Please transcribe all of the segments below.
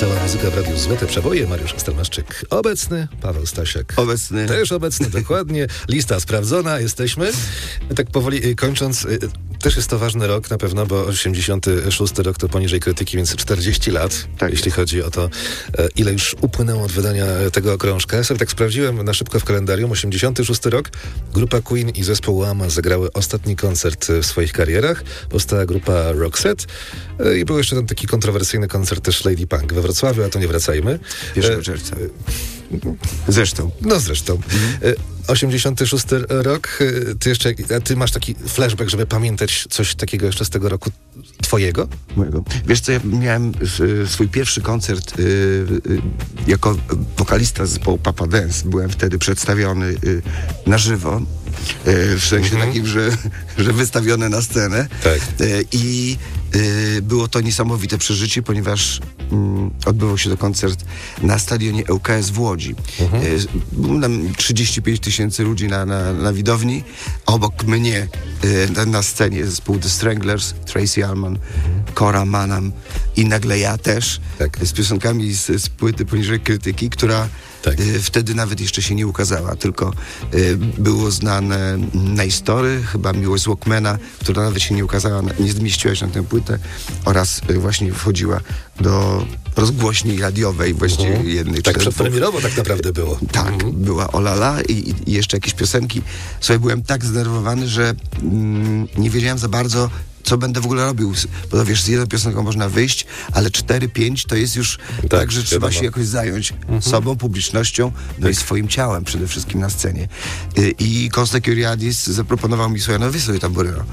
Cała muzyka w Radiu Złote Przeboje. Mariusz Stelmaszczyk obecny, Paweł Stasiak obecny. Też obecny, dokładnie. Lista sprawdzona, jesteśmy. Tak powoli kończąc, też jest to ważny rok na pewno, bo 86 rok to poniżej krytyki, więc 40 lat, tak jeśli chodzi o to, ile już upłynęło od wydania tego okrążka. Ja sobie tak sprawdziłem na szybko w kalendarium. 86 rok, grupa Queen i zespół Wham zagrały ostatni koncert w swoich karierach. Powstała grupa Roxette i był jeszcze ten taki kontrowersyjny koncert też Lady Punk we Wrocławiu, a to nie wracajmy. 1 czerwca. Zresztą. 86 rok, ty masz taki flashback, żeby pamiętać coś takiego jeszcze z tego roku twojego? Mojego. Wiesz co, ja miałem swój pierwszy koncert jako wokalista zespołu Papa Dance. Byłem wtedy przedstawiony na żywo, w sensie takim, że wystawiony na scenę. Tak. I było to niesamowite przeżycie, ponieważ odbywał się to koncert na stadionie ŁKS w Łodzi. Było tam 35 tysięcy ludzi na widowni. Obok mnie na scenie zespół The Stranglers, Tracy Allman, Cora Manham i nagle ja też z piosenkami z płyty Poniżej krytyki, która wtedy nawet jeszcze się nie ukazała, tylko było znane Nice Story, chyba Miłość z Walkmana, która nawet się nie ukazała, nie zmieściła się na tę płytę oraz właśnie wchodziła do rozgłośni radiowej właściwie jednej. Tak, przedpremierowo tak naprawdę było. Tak, była Olala i jeszcze jakieś piosenki. Słuchaj, byłem tak zdenerwowany, że nie wiedziałem za bardzo, co będę w ogóle robił, bo to wiesz, z jedną piosenką można wyjść, ale 4-5 to jest już tak, że trzeba się jakoś zająć sobą, publicznością, no i swoim ciałem przede wszystkim na scenie. I Costa Curiadis zaproponował mi, słuchaj, no weź sobie tamburyno.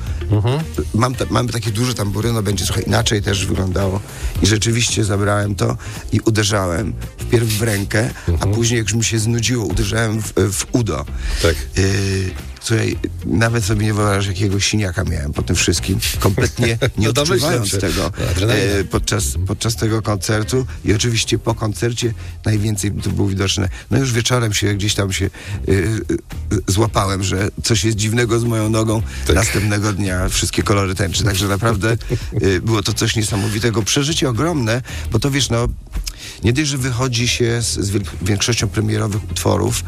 Mamy takie duże tamburyno, będzie trochę inaczej też wyglądało. I rzeczywiście zabrałem to i uderzałem wpierw w rękę, a później, jak już mi się znudziło, uderzałem w udo. Tak. Słuchaj, nawet sobie nie wyobrażasz, jakiego siniaka miałem po tym wszystkim, kompletnie nie odczuwając tego podczas tego koncertu i oczywiście po koncercie najwięcej to było widoczne. No już wieczorem się gdzieś tam się złapałem, że coś jest dziwnego z moją nogą. Następnego dnia wszystkie kolory tęczy. Także naprawdę było to coś niesamowitego. Przeżycie ogromne, bo to wiesz, no nie dość, że wychodzi się z większością premierowych utworów,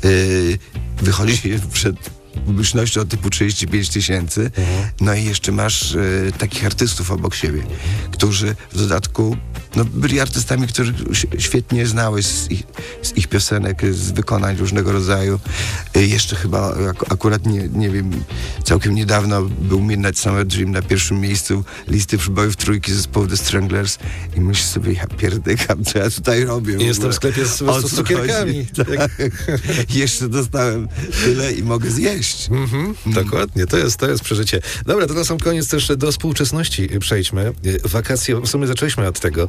wychodzi się przed publicznością typu 35 tysięcy, no i jeszcze masz takich artystów obok siebie, którzy w dodatku byli artystami, których świetnie znałeś z ich piosenek, z wykonań różnego rodzaju. Jeszcze chyba akurat nie wiem, całkiem niedawno był Midnight Summer Dream na pierwszym miejscu listy przybojów trójki zespołu The Stranglers i myślę sobie, ja pierdykam, co ja tutaj robię. Jestem w sklepie z cukierkami. Tak. Jeszcze dostałem tyle i mogę zjeść. Dokładnie, to jest przeżycie. Dobra, to na sam koniec też do współczesności przejdźmy. Wakacje, w sumie zaczęliśmy od tego,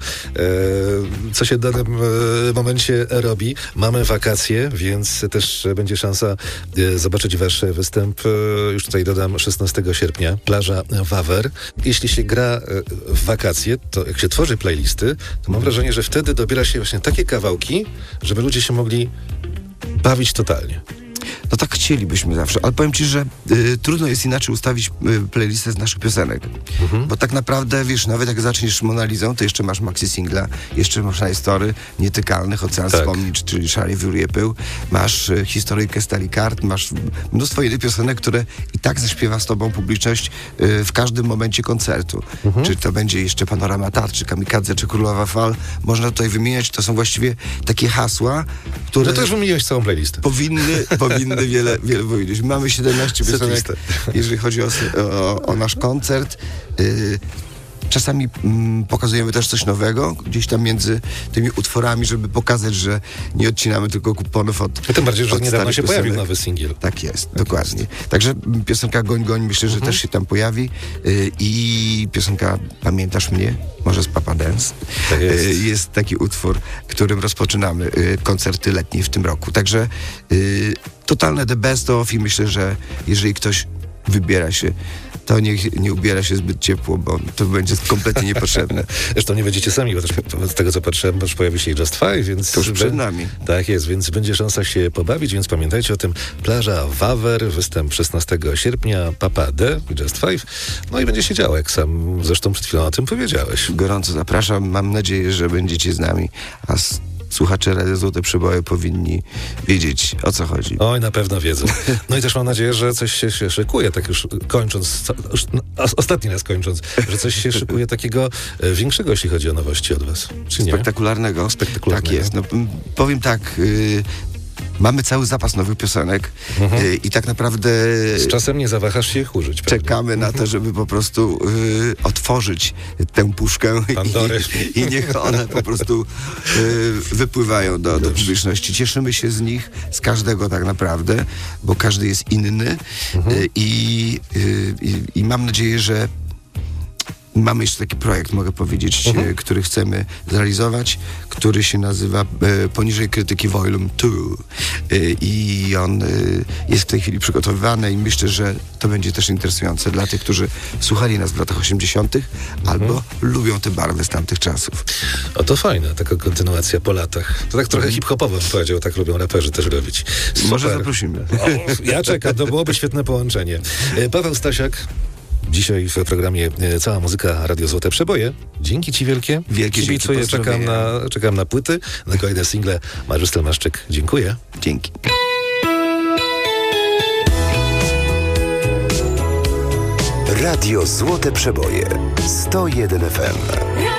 co się w danym momencie robi. Mamy wakacje, więc też będzie szansa zobaczyć wasz występ. Już tutaj dodam 16 sierpnia, plaża Wawer. Jeśli się gra w wakacje, to jak się tworzy playlisty, to mam wrażenie, że wtedy dobiera się właśnie takie kawałki, żeby ludzie się mogli bawić totalnie. No tak chcielibyśmy zawsze, ale powiem ci, że trudno jest inaczej ustawić playlistę z naszych piosenek. Bo tak naprawdę, wiesz, nawet jak zaczniesz Monalizą, to jeszcze masz maxi singla, jeszcze masz Nice Story, Nietykalnych, Ocean Wspomnień, czyli Szary Wiór Pył, masz historyjkę Stali Kart, masz mnóstwo innych piosenek, które i tak zaśpiewa z tobą publiczność w każdym momencie koncertu. Czy to będzie jeszcze Panorama Tat, czy Kamikadze, czy Królowa Fal, można tutaj wymieniać, to są właściwie takie hasła, które... No to już wymieniłeś całą playlistę. Powinny wiele powiedzieć. Mamy 17 piosenek, jeżeli chodzi o nasz koncert. Czasami pokazujemy też coś nowego, gdzieś tam między tymi utworami, żeby pokazać, że nie odcinamy tylko kuponów od tym bardziej, że niedawno się piosenek. pojawił nowy singiel. Tak jest, dokładnie. Także piosenka Goń Goń myślę, że też się tam pojawi i piosenka Pamiętasz mnie? Może z Papa Dance. Tak jest taki utwór, którym rozpoczynamy koncerty letnie w tym roku. Także totalne the best of i myślę, że jeżeli ktoś wybiera się to niech nie ubiera się zbyt ciepło, bo to będzie kompletnie niepotrzebne. Zresztą nie będziecie sami, bo też z tego co patrzyłem, też pojawi się Just Five, więc... To już przed nami. Tak jest, więc będzie szansa się pobawić, więc pamiętajcie o tym. Plaża Wawer, występ 16 sierpnia, Papa D, Just Five. No i będzie się działo, jak sam zresztą przed chwilą o tym powiedziałeś. Gorąco zapraszam. Mam nadzieję, że będziecie z nami, a słuchacze Radio Złote Przeboje powinni wiedzieć, o co chodzi. Oj, na pewno wiedzą. No i też mam nadzieję, że coś się szykuje, tak już kończąc, ostatni raz kończąc, że coś się szykuje takiego większego, jeśli chodzi o nowości od was. Czy nie? Spektakularnego. Tak jest. No, powiem tak... Mamy cały zapas nowych piosenek i tak naprawdę... Z czasem nie zawahasz się ich użyć. Czekamy na to, żeby po prostu otworzyć tę puszkę i niech one po prostu wypływają do publiczności. Cieszymy się z nich, z każdego tak naprawdę, bo każdy jest inny i mam nadzieję, że mamy jeszcze taki projekt, mogę powiedzieć, który chcemy zrealizować, który się nazywa Poniżej krytyki Volume 2 i on jest w tej chwili przygotowywany i myślę, że to będzie też interesujące dla tych, którzy słuchali nas w latach 80. albo lubią te barwy z tamtych czasów. O, to fajne, taka kontynuacja po latach. To tak trochę hip-hopowo bym powiedział, tak lubią raperzy też robić. Super. Może zaprosimy. O, ja czekam, to byłoby świetne połączenie. Paweł Stasiak, dzisiaj w programie Cała Muzyka Radio Złote Przeboje. Dzięki ci wielkie. Wielkie dzięki. Czekam na płyty, na kolejne single. Mariusz Stelmaszczyk, dziękuję. Dzięki. Radio Złote Przeboje 101 FM.